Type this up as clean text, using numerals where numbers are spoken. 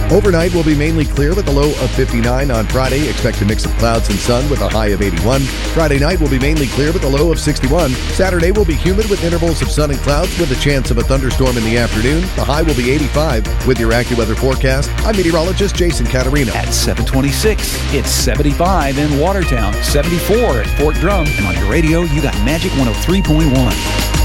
Overnight will be mainly clear with a low of 59 on Friday. Expect a mix of clouds and sun with a high of 81. Friday night will be mainly clear with a low of 61. Saturday will be humid with intervals of sun and clouds with a chance of a thunderstorm in the afternoon. The high will be 85. With your AccuWeather forecast, I'm meteorologist Jason Caterino. At 726, it's 75 in Watertown, 74 at Fort Drum, and on your radio, you got Magic 103.1.